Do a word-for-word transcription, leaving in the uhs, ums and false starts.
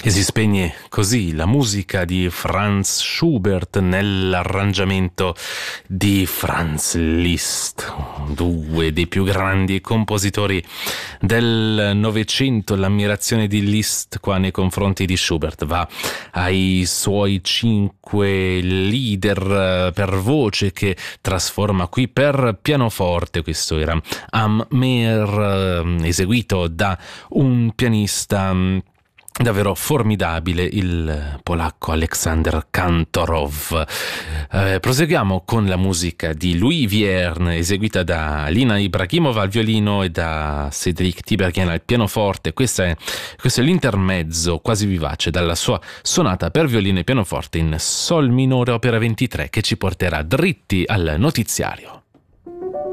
E si spegne così la musica di Franz Schubert nell'arrangiamento di Franz Liszt, due dei più grandi compositori del Novecento. L'ammirazione di Liszt qua nei confronti di Schubert va ai suoi cinque lieder per voce che trasforma qui per pianoforte. Questo era Am Meer, eseguito da un pianista davvero formidabile, il polacco Aleksander Kantorov. Eh, proseguiamo con la musica di Louis Vierne, eseguita da Lina Ibrahimova al violino e da Cédric Tiberghien al pianoforte. Questo è, questo è l'intermezzo quasi vivace dalla sua sonata per violino e pianoforte in Sol minore opera ventitré, che ci porterà dritti al notiziario.